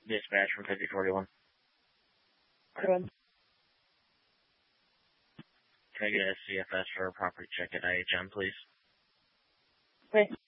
Dispatch from 5041. Good. Can I get a CFS for a property check at IHM, please? Wait.